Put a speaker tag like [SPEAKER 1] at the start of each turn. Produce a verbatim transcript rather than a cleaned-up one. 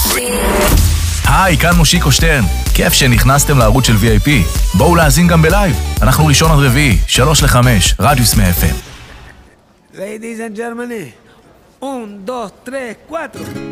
[SPEAKER 1] היי, כאן מושיקו שטרן. כיף שנכנסתם לערוץ של וי איי פי. בואו להאזין גם בלייב. אנחנו ראשון עד רביעי, שלוש לחמש, רדיוס מאה אף אם.
[SPEAKER 2] Ladies and gentlemen, un, dos, tres, cuatro.